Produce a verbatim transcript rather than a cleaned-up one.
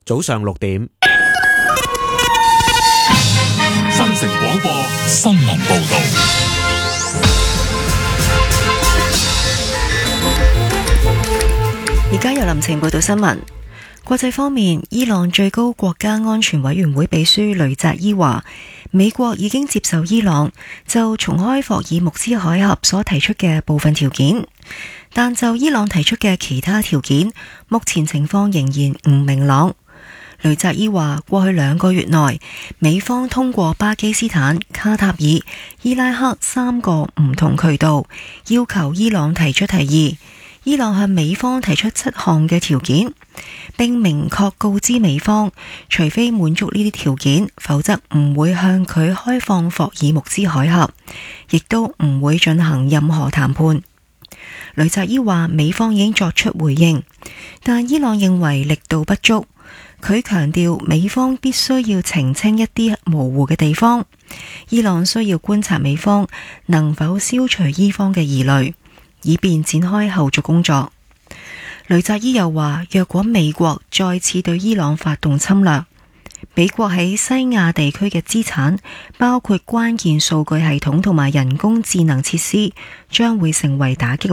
早上六點。 新城廣播新聞報道。 而家由林晴報道新聞。國際方面，伊朗最高國家安全委員會秘書雷澤伊話，美國已經接受伊朗就重開霍爾木茲海峽所提出嘅部分條件，但就伊朗提出嘅其他條件，目前情況仍然唔明朗。雷澤伊話，過去兩個月內，美方通過巴基斯坦、卡塔爾、伊拉克三個唔同渠道，要求伊朗提出提議。伊朗向美方提出七項嘅條件，並明確告知美方，除非滿足呢啲條件，否則唔會向佢開放霍爾木茲海峽，亦都唔會進行任何談判。雷澤伊話，美方已經作出回應，但伊朗認為力度不足。佢強調，美方必須要澄清一啲模糊嘅地方，伊朗需要觀察美方能否消除伊方嘅疑慮，以便展開後續工作。雷澤伊又話，若果美國再次對伊朗發動侵略，美國喺西亞地區嘅資產，包括關鍵數據系統同埋人工智能設施，將會成為打擊